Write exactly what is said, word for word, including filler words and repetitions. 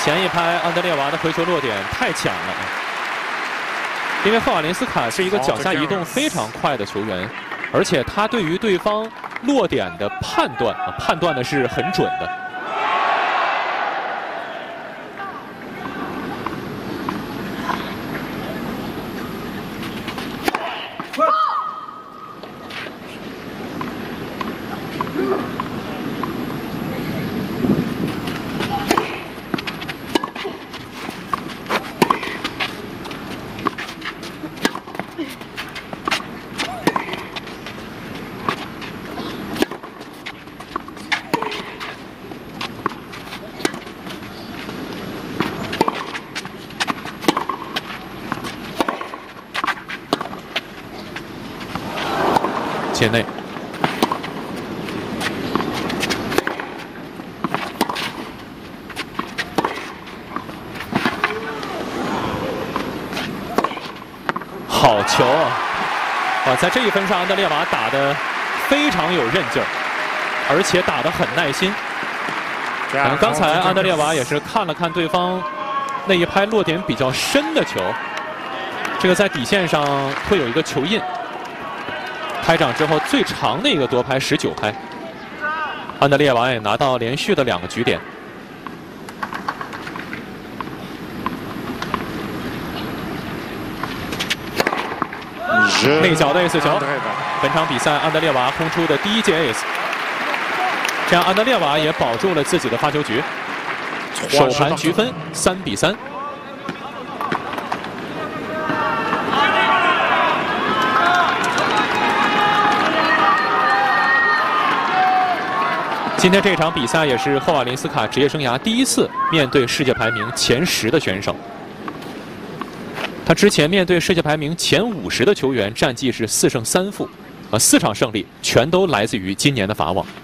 前一拍安德烈娃的回球落点太强了，因为赫瓦林斯卡是一个脚下移动非常快的球员，而且他对于对方落点的判断啊，判断的是很准的。 界内，好球啊！啊，在这一分上，安德烈娃打得非常有韧劲儿，而且打得很耐心。可能刚才安德烈娃也是看了看对方那一拍落点比较深的球，这个在底线上会有一个球印。 开掌之后最长的一个多拍十九拍，安德烈娃也拿到连续的两个局点。内角的 ace 球，本场比赛安德烈娃轰出的第一届 ace， 这样安德烈娃也保住了自己的发球局，首盘局分三比三。 今天这场比赛也是赫瓦林斯卡职业生涯第一次面对世界排名前十的选手。他之前面对世界排名前五十的球员，战绩是四胜三负，呃，四场胜利全都来自于今年的法网。